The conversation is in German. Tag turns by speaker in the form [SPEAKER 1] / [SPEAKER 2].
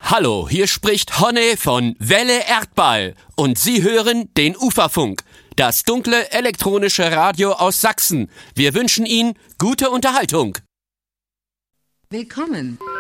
[SPEAKER 1] Hallo, hier spricht Honne von Welle Erdball und Sie hören den Uferfunk, das dunkle elektronische Radio aus Sachsen. Wir wünschen Ihnen gute Unterhaltung.
[SPEAKER 2] Willkommen.